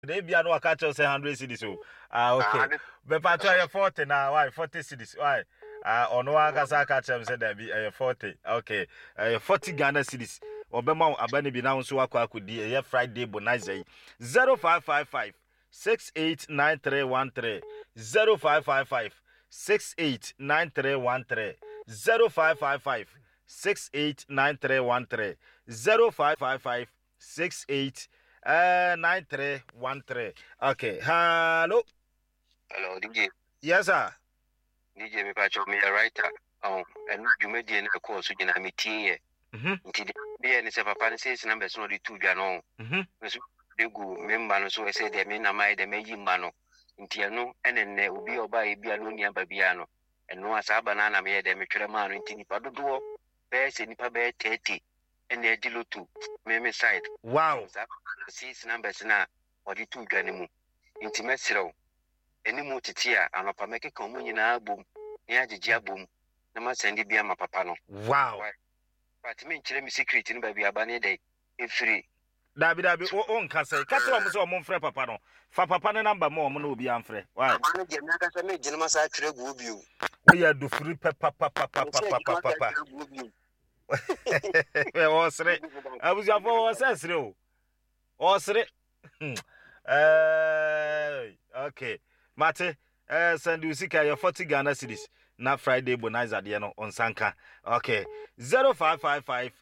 They be no catch us 100 cedis. Okay. But patro 40 now. Why 40 cedis? Why? Ono akasa catch them say there be 40. Okay. 40 Ghana cedis. Obema abani bi na nso akwa akudi Friday bonanza 0555 689313 0555 689313 0555 689313 0555 689313. Okay. Hello. Hello, DJ. Yes, sir. DJ, me patch me a writer. Oh, and you made the course with your meeting. Be any papa says numbers no the two jano. They go member so I said they mean a my the meji mano. Intiano, and then there will be a by Bialonia Babiano. And no as a banana made them a man in Tini Pado, bears in Pabe 30, and they're dilo too. Meme side. Wow. Sees numbers now, or the two janimu. Intimate zero. Any more titia, and a pameke communion album, near the jabum, Nama Sandy Biama Papano. Wow. But me, tell me secret in baby Abane day, if free. Dabi on kase kase wa so mo frɛ papa no fa papa ne number mo no obi amfrɛ why Abane dey na kase me jinima sa twere gu bi o we ya do free papa we osre abuja fo osre o osre okay mate send you sika your 40 Ghana cedis na Friday bonanza de no on sanka okay 0555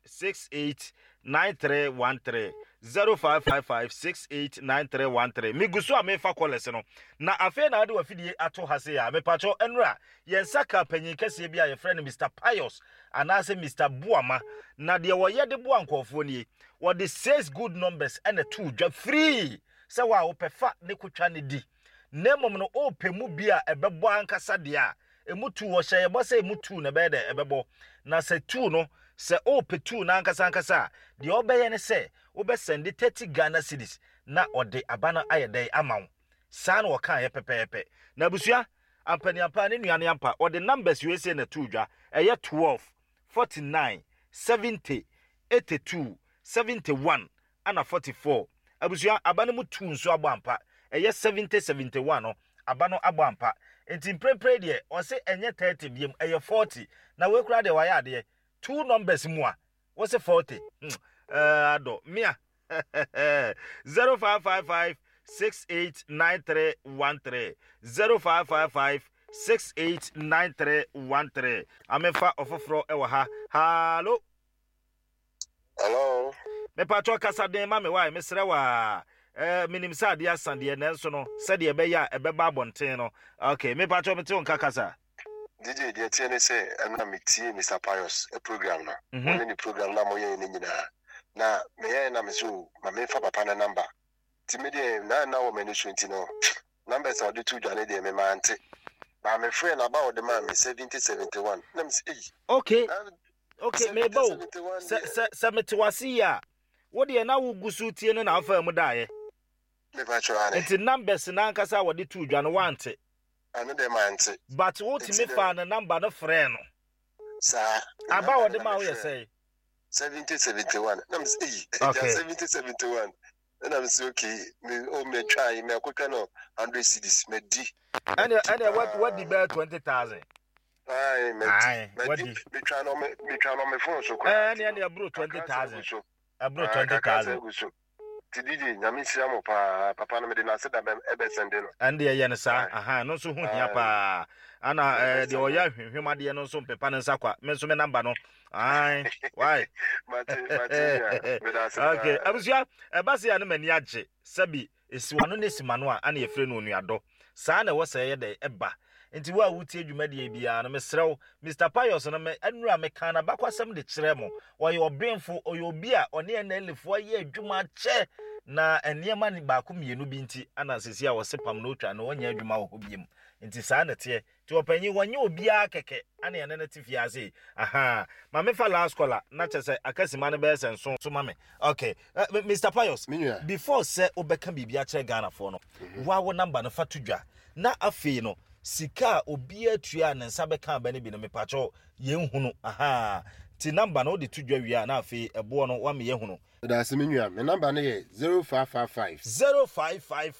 689313 0555 689313 miguso amefa college no na afi na ade wafidie ato hase ya mepacho enra yensaka panyin kase bia ye friend Mr Pius anase Mr Buama na de wo ye de bua nkofo nie wo de 6 good numbers and a 2 dwa free se wa wo pefa ne kotwa ne di nemom no opemu bia ebebo ankasa de a emutu wo hye bo se emutu na be de ebebo na se 2 no se opetu na ankasa de obeye ne se obe send 30 Ghana cedis na ode abana ayedai amawo saa na woka ye pepepe na busua ampani ampa ne nuane ampa ode numbers USA na 2 dwa eye 12 49 70 82 71 ana 44 abusua abana mu 2 nso agbo ampa eye 70 71 no abano agbo ampa enti prepare de o se enye 30 biem eye 40 na we kura de waya de 2 numbers mu a wo se 40 ado mia 0555 689313 0555 689313 amefa ofofro ewa ha hallo hello me patro kasa den ma me why me sere wa minim sa dia sande na nso no se de be ya ebeba abonten no okay me patro me te on kakasa DJ de tiene se ana metie Mr Pius a program na only program na moye ni nyina na me na me so ma me fa papa na number ti me de na wo me ni 20 no numbers of the two jane de me ma ante ba me friend about the man me 7071 na me say okay me bo se me twasi ya wo de na wo gusu tie no na afa mu dae me pa chwa enti numbers na ankasa wo de two jane wante anu de ma ante but what me fa na number no friend no sa aba wo de ma wo ye say 7071 na me say 7071 and I'm so okay. Me try me akotwa no 100 cedis me di. And what the bear 20,000? Aye, me try no me phone so kwa. And bro 20,000. Bro 20,000. Ti DJ nyame sia mo papa no me de na se da ebe sende no. And the yen sa aha no so hu hia pa. Ana de oya hwehwema de no so pepa nsa kwa. Me so me number no. Aye. Why? Okay. Abusia ebase ya no mani age. Sabi esiwano ne simano a ana yefre no onuado. Saa na wo sey de eba. Enti wo a wutie dwumade bia no mesrew Mr Pius no me anura me kana bakwasem de kire mo. Wo ye obenfo oye obi a one na elefo ye adwuma che na eniema ni ba ko mienu bi nti ana sesi a wo sepam no twa no wonya adwuma wo biem. Nti saa na te ti opanyi wonye obi a keke ana ene na tifiase aha ma me fa last caller na chese akasima ne be senso so ma me okay Mr Pius before say obeka bibia kire Ghana for no wa wo number no fa tudwa na afei no sika obi atua ne nsa beka ba ne bi no me pacho yenhunu aha ti number no de to dwa wi a na afi ebo no wa me ye hu no da se menua me number no ye 0555